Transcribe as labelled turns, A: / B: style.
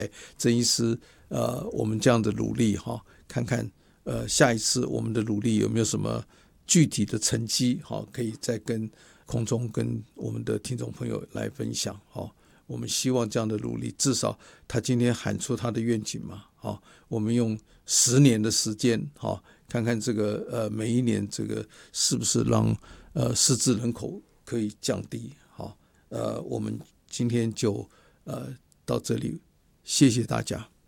A: 曾医师我们这样的努力看看下一次我们的努力有没有什么具体的成绩可以再跟空中跟我们的听众朋友来分享我们希望这样的努力，至少他今天喊出他的愿景嘛我们用10年的时间看看这个每一年这个是不是让失智人口可以降低我们今天就到这里，谢谢大家。